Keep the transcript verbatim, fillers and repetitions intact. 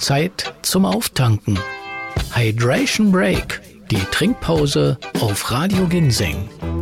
Zeit zum Auftanken. Hydration Break, die Trinkpause auf Radio Ginseng.